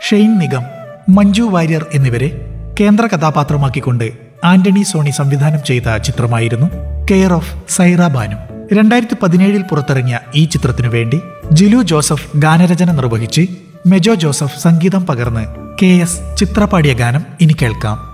Shane Nigam, Manju Warrier എന്നിവരെ കേന്ദ്ര കഥാപാത്രമാക്കിക്കൊണ്ട് Antony Sony സംവിധാനം ചെയ്ത ചിത്രമായിരുന്നു കെയർ ഓഫ് സൈറ ബാനു. 2017 പുറത്തിറങ്ങിയ ഈ ചിത്രത്തിനു വേണ്ടി ജിലു ജോസഫ് ഗാനരചന നിർവഹിച്ച് മെജോ ജോസഫ് സംഗീതം പകർന്ന് KS ചിത്രപാടിയ ഗാനം ഇനി കേൾക്കാം.